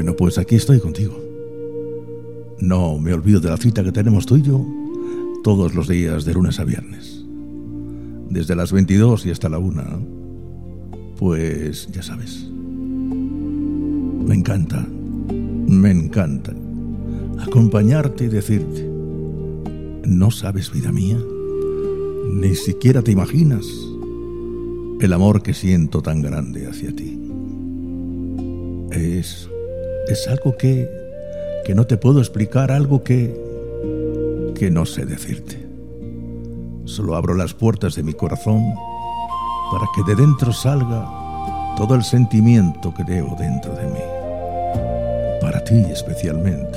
Bueno, pues aquí estoy contigo. No me olvido de la cita que tenemos tú y yo todos los días de lunes a viernes. Desde las 22 y hasta la 1. Pues ya sabes. Me encanta acompañarte y decirte: no sabes, vida mía, ni siquiera te imaginas el amor que siento tan grande hacia ti. Es algo que no te puedo explicar, algo que no sé decirte. Solo abro las puertas de mi corazón para que de dentro salga todo el sentimiento que llevo dentro de mí. Para ti especialmente.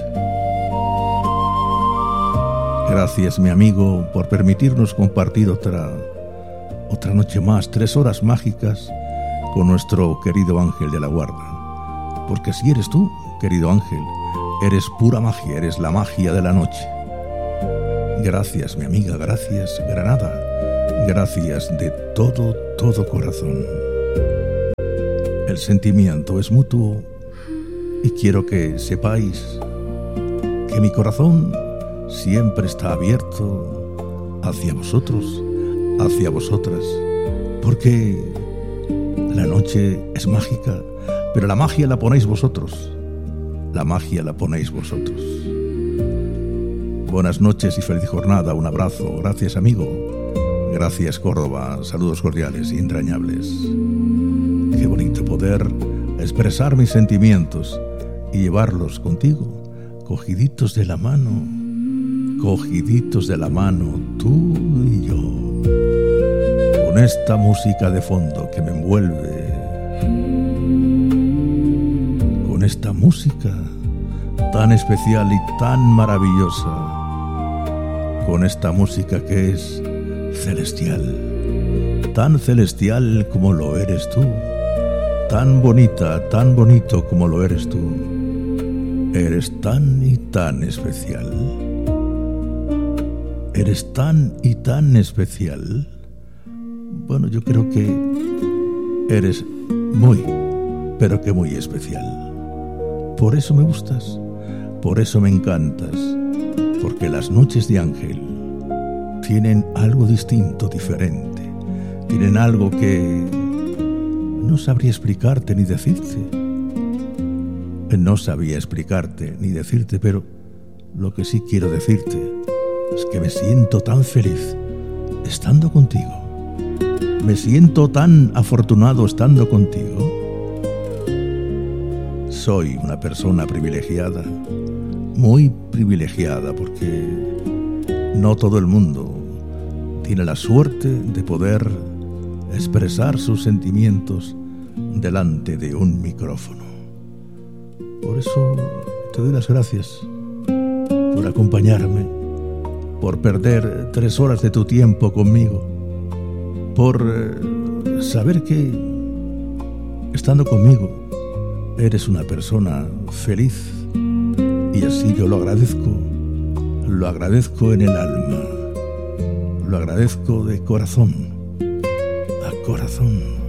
Gracias, mi amigo, por permitirnos compartir otra noche más, 3 horas mágicas con nuestro querido ángel de la guarda. Porque si eres tú, querido ángel, eres pura magia, eres la magia de la noche. Gracias, mi amiga, gracias, Granada. Gracias de todo corazón. El sentimiento es mutuo y quiero que sepáis que mi corazón siempre está abierto hacia vosotros, hacia vosotras, porque la noche es mágica, pero la magia la ponéis vosotros. La magia la ponéis vosotros. Buenas noches y feliz jornada. Un abrazo. Gracias, amigo. Gracias, Córdoba. Saludos cordiales y entrañables. Qué bonito poder expresar mis sentimientos y llevarlos contigo, cogiditos de la mano, tú y yo, con esta música de fondo que me envuelve, con esta música tan especial y tan maravillosa, con esta música que es celestial, tan celestial como lo eres tú, tan bonita, tan bonito como lo eres tú. Eres tan y tan especial. Eres tan y tan especial. Bueno, yo creo que eres muy, pero que muy especial. Por eso me gustas, por eso me encantas, porque las noches de Ángel tienen algo distinto, diferente. Tienen algo que no sabría explicarte ni decirte. No sabía explicarte ni decirte, pero lo que sí quiero decirte es que me siento tan feliz estando contigo. Me siento tan afortunado estando contigo. Soy una persona privilegiada, muy privilegiada, porque no todo el mundo tiene la suerte de poder expresar sus sentimientos delante de un micrófono. Por eso te doy las gracias por acompañarme, por perder 3 horas de tu tiempo conmigo, por saber que estando conmigo eres una persona feliz, y así yo lo agradezco en el alma, lo agradezco de corazón a corazón.